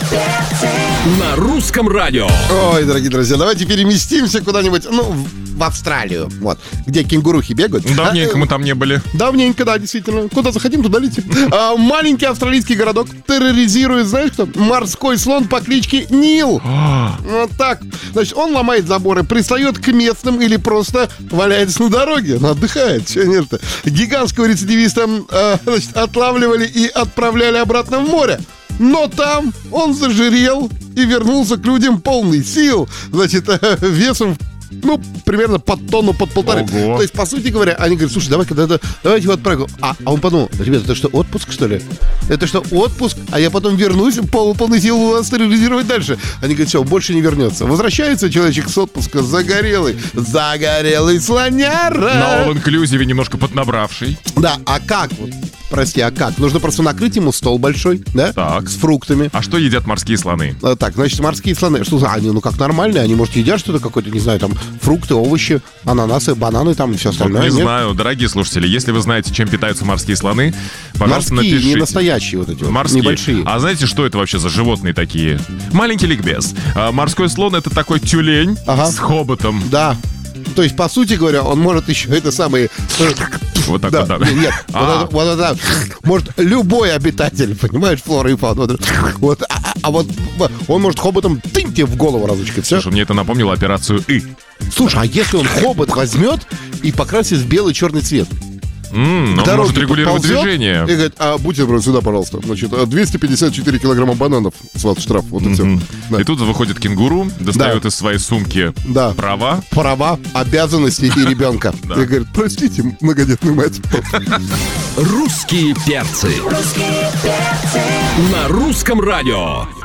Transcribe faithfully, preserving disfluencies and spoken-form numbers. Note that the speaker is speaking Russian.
На русском радио. Ой, дорогие друзья, давайте переместимся куда-нибудь, ну, в Австралию, вот, где кенгурухи бегают. Давненько а, мы там не были. Давненько, да, действительно. Куда захотим, туда летим. А, маленький австралийский городок терроризирует, знаешь кто? Морской слон по кличке Нил. Вот так. Значит, он ломает заборы, пристает к местным или просто валяется на дороге. Ну, отдыхает. Чего нет-то? Гигантского рецидивиста а, значит, отлавливали и отправляли обратно в море. Но там он зажирел и вернулся к людям полный сил. Значит, весом, ну, примерно под тонну, под полторы. Ого. То есть, по сути говоря, они говорят, слушай, давай-ка, да, давайте его отправим. А, а он подумал, ребята, это что, отпуск, что ли? Это что, отпуск? А я потом вернусь, пол, полной силы вас терроризировать дальше. Они говорят, все, больше не вернется. Возвращается человечек с отпуска загорелый. Загорелый слоняра. На all-inclusive немножко поднабравший. Да, а как вот? Прости, а как? Нужно просто накрыть ему стол большой, да? Так. С фруктами. А что едят морские слоны? А, так, значит, морские слоны. Что за? Они, ну как нормальные, они, может, едят что-то какое-то, не знаю, там, фрукты, овощи, ананасы, бананы там и все остальное. Не нет? знаю, дорогие слушатели, если вы знаете, чем питаются морские слоны, пожалуйста, морские, напишите. не настоящие вот эти вот, Морские. небольшие. А знаете, что это вообще за животные такие? Маленький ликбез. А, морской слон — это такой тюлень Ага. с хоботом. Да. То есть, по сути говоря, он может еще это самое... Вот так Да, вот, да. нет, А. вот это, вот это, может любой обитатель, понимаешь, флора и фауна. Вот, вот, а, а вот он может хоботом тынь тебе в голову разочек, все. Слушай, мне это напомнило операцию «И». Слушай, а если он хобот возьмет и покрасит в белый черный цвет? М, К он дороге может регулировать подползет движение. И говорит, а будьте добры, сюда, пожалуйста. Значит, двести пятьдесят четыре килограмма бананов с вас штраф. Вот и все. Мгм. Да. И тут выходит кенгуру, достает из своей сумки Да. права. Права, обязанности и ребенка. И говорит, простите, многодетную мать. Русские перцы. На русском радио.